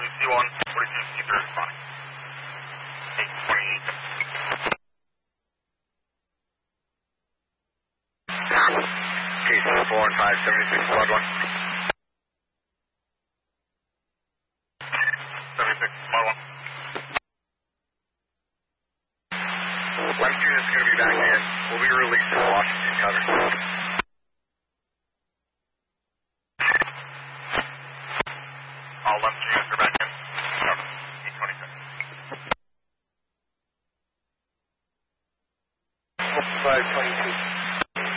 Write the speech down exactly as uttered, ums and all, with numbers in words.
C one, forty-two C three responding. eight twenty. T seven four one five seventy-six squad one. seventy-six squad one. Left unit's going to be back in. We'll be releasing Washington cover. All left